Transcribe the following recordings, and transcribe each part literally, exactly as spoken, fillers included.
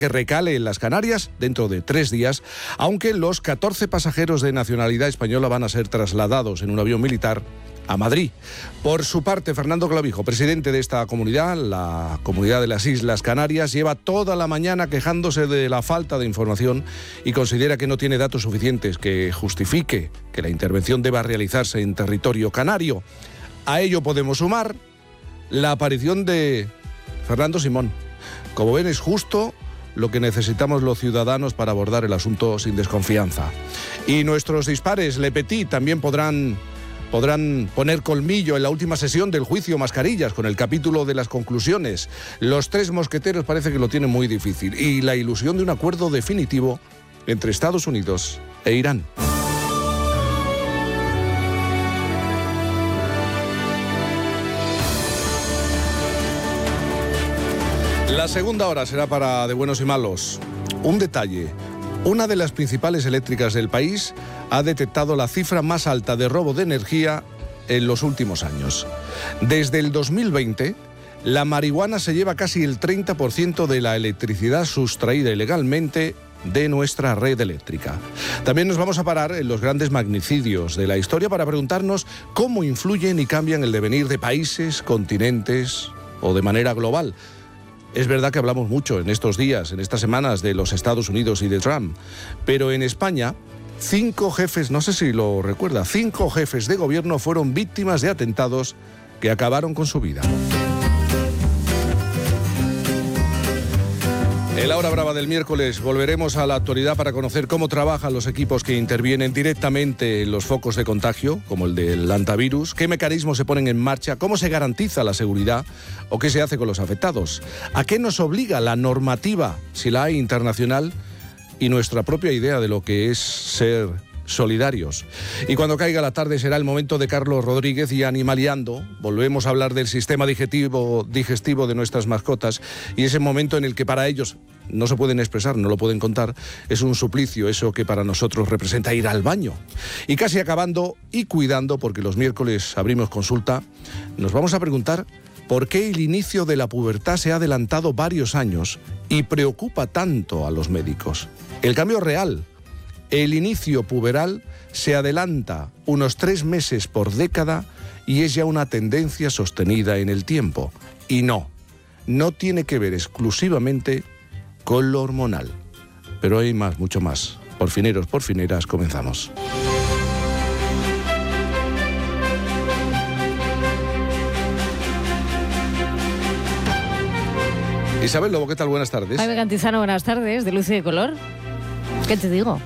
que recale en las Canarias dentro de tres días, aunque los catorce pasajeros de nacionalidad española van a ser trasladados en un avión militar a Madrid. Por su parte, Fernando Clavijo, presidente de esta comunidad, la Comunidad de las Islas Canarias, lleva toda la mañana quejándose de la falta de información y considera que no tiene datos suficientes que justifique que la intervención deba realizarse en territorio canario. A ello podemos sumar la aparición de Fernando Simón. Como ven, es justo lo que necesitamos los ciudadanos para abordar el asunto sin desconfianza. Y nuestros dispares Le Petit también podrán, podrán poner colmillo en la última sesión del juicio Mascarillas, con el capítulo de las conclusiones. Los tres mosqueteros parece que lo tienen muy difícil, y la ilusión de un acuerdo definitivo entre Estados Unidos e Irán. La segunda hora será para de buenos y malos. Un detalle: una de las principales eléctricas del país ha detectado la cifra más alta de robo de energía en los últimos años. Desde el dos mil veinte, la marihuana se lleva casi el treinta por ciento de la electricidad sustraída ilegalmente de nuestra red eléctrica. También nos vamos a parar en los grandes magnicidios de la historia para preguntarnos cómo influyen y cambian el devenir de países, continentes o de manera global. Es verdad que hablamos mucho en estos días, en estas semanas, de los Estados Unidos y de Trump, pero en España, cinco jefes, no sé si lo recuerda, cinco jefes de gobierno fueron víctimas de atentados que acabaron con su vida. En la hora brava del miércoles volveremos a la actualidad para conocer cómo trabajan los equipos que intervienen directamente en los focos de contagio, como el del antivirus, qué mecanismos se ponen en marcha, cómo se garantiza la seguridad o qué se hace con los afectados, a qué nos obliga la normativa, si la hay, internacional, y nuestra propia idea de lo que es ser solidarios. Y cuando caiga la tarde será el momento de Carlos Rodríguez y Animaliando. Volvemos a hablar del sistema digestivo, digestivo de nuestras mascotas, y ese momento en el que para ellos no se pueden expresar, no lo pueden contar, es un suplicio, eso que para nosotros representa ir al baño. Y casi acabando y cuidando, porque los miércoles abrimos consulta, nos vamos a preguntar por qué el inicio de la pubertad se ha adelantado varios años y preocupa tanto a los médicos. El cambio real. El inicio puberal se adelanta unos tres meses por década y es ya una tendencia sostenida en el tiempo. Y no, no tiene que ver exclusivamente con lo hormonal. Pero hay más, mucho más. Porfineros, porfineras, comenzamos. Isabel Lobo, ¿qué tal? Buenas tardes. Jaime Cantizano, buenas tardes, de Luz y de Color. ¿Qué te digo?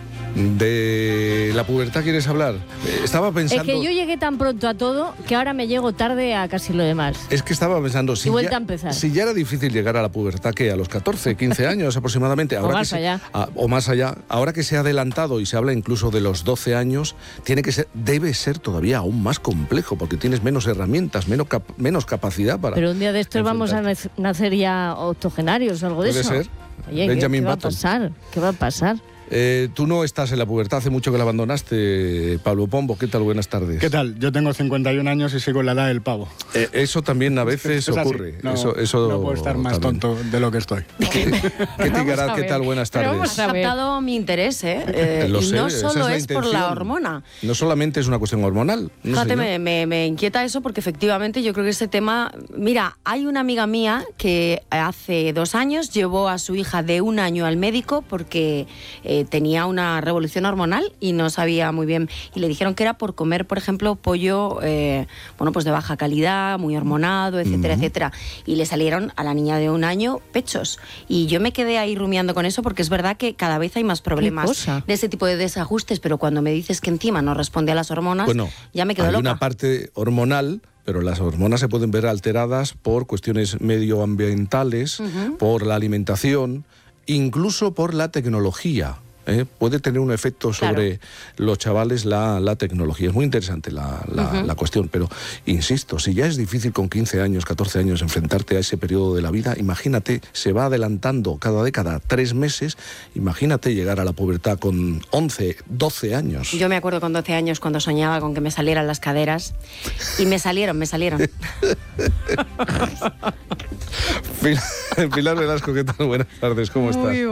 ¿De la pubertad quieres hablar? Estaba pensando... Es que yo llegué tan pronto a todo que ahora me llego tarde a casi lo demás. Es que estaba pensando, si, y vuelta ya, a empezar. si ya era difícil llegar a la pubertad, ¿qué? A los catorce, quince años aproximadamente. Ahora o más que allá. Se, a, o más allá. Ahora que se ha adelantado y se habla incluso de los doce años, tiene que ser, debe ser todavía aún más complejo, porque tienes menos herramientas, menos, cap, menos capacidad para... Pero un día de estos vamos a nacer ya octogenarios o algo de eso. Puede ser. Oye, Benjamin ¿qué, ¿qué va a Button. pasar? ¿Qué va a pasar? Eh, tú no estás en la pubertad, hace mucho que la abandonaste, Pablo Pombo. ¿Qué tal? Buenas tardes. ¿Qué tal? Yo tengo cincuenta y un años y sigo en la edad del pavo. Eh, eso también a veces es ocurre. No, eso, eso no puedo estar más también. tonto de lo que estoy. ¿Qué, ¿Qué Tigarat? ¿Qué tal? Buenas tardes. Pero hemos captado mi interés, ¿eh? eh Lo y sé, no esa solo es, es, la por la intención. hormona. No solamente es una cuestión hormonal. No, Fíjate, me, me, me inquieta eso porque efectivamente yo creo que ese tema... Mira, hay una amiga mía que hace dos años llevó a su hija de un año al médico porque eh, tenía una revolución hormonal y no sabía muy bien. Y le dijeron que era por comer, por ejemplo, pollo eh, bueno, pues de baja calidad, muy hormonado, etcétera, uh-huh. etcétera. Y le salieron a la niña de un año pechos. Y yo me quedé ahí rumiando con eso porque es verdad que cada vez hay más problemas de ese tipo de desajustes, pero cuando me dices que encima no responde a las hormonas, bueno, ya me quedo hay loca. Una parte hormonal, pero las hormonas se pueden ver alteradas por cuestiones medioambientales, uh-huh. por la alimentación, incluso por la tecnología. ¿Eh? Puede tener un efecto sobre claro. los chavales la, la tecnología. Es muy interesante la, la, uh-huh. la cuestión, pero insisto, si ya es difícil con quince años, catorce años enfrentarte a ese periodo de la vida, imagínate, se va adelantando cada década tres meses, imagínate llegar a la pubertad con once, doce años. Yo me acuerdo con doce años cuando soñaba con que me salieran las caderas y me salieron, me salieron. Pilar Velasco, ¿qué tal? Buenas tardes, ¿cómo estás?